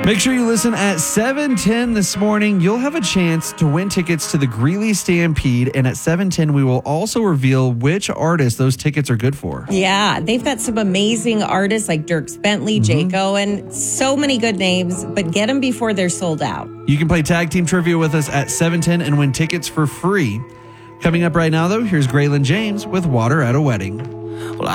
Make sure you listen at 7:10 this morning. You'll have a chance to win tickets to the Greeley Stampede. And at 7:10, we will also reveal which artists those tickets are good for. Yeah, they've got some amazing artists like Dierks Bentley, Jake Owen, so many good names, but get them before they're sold out. You can play tag team trivia with us at 7:10 and win tickets for free. Coming up right now, though, here's Graylin James with Water at a Wedding.